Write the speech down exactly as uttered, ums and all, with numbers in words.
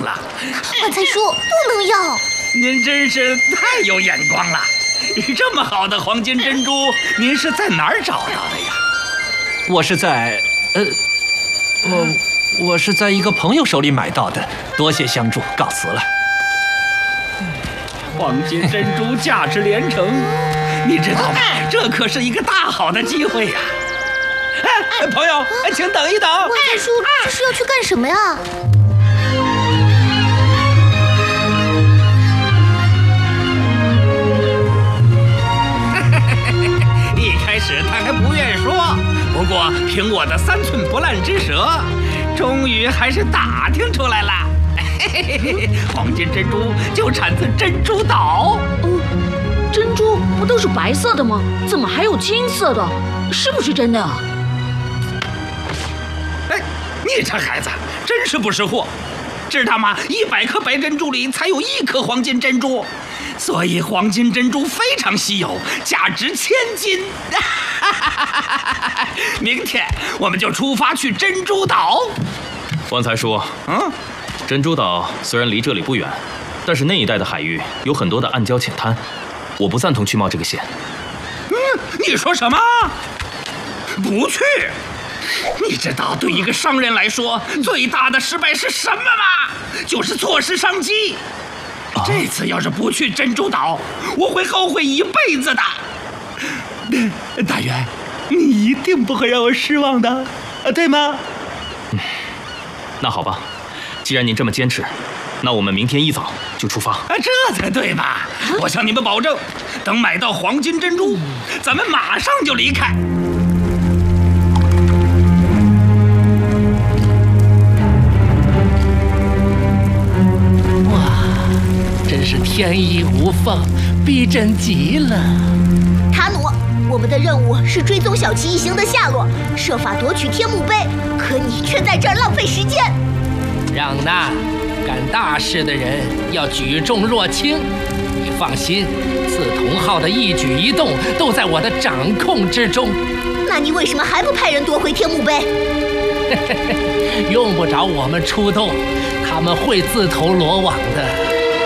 了。 万才叔，不能要！ 您真是太有眼光了，这么好的黄金珍珠，您是在哪儿找到的呀？ 我是在，呃，我我是在一个朋友手里买到的，多谢相助，告辞了。 黄金珍珠价值连城，你知道吗？这可是一个大好的机会呀！哎，朋友，请等一等。 万才叔，这是要去干什么呀？ 一开始他还不愿说，不过凭我的三寸不烂之舌，终于还是打听出来了。嘿嘿嘿，黄金珍珠就产自珍珠岛。 哦，珍珠不都是白色的吗？怎么还有金色的？是不是真的啊？ 哎，你这孩子真是不识货，知道吗？一百颗白珍珠里才有一颗黄金珍珠，所以黄金珍珠非常稀有，价值千金。明天我们就出发去珍珠岛。 万才叔， 嗯。 珍珠岛虽然离这里不远，但是那一带的海域有很多的暗礁浅滩，我不赞同去冒这个险。 嗯，你说什么？不去？你知道对一个商人来说最大的失败是什么吗？就是错失商机。啊、这次要是不去珍珠岛，我会后悔一辈子的。大元，你一定不会让我失望的，对吗？ 嗯，那好吧。既然您这么坚持，那我们明天一早就出发。 啊，这才对吧？我向你们保证，等买到黄金珍珠，咱们马上就离开。 哇，真是天衣无缝，逼真极了。 塔努，我们的任务是追踪小奇一行的下落，设法夺取天幕杯，可你却在这儿浪费时间。 让那干大事的人要举重若轻。你放心，刺桐号的一举一动都在我的掌控之中。 那你为什么还不派人夺回天幕杯？ 用不着我们出动，他们会自投罗网的。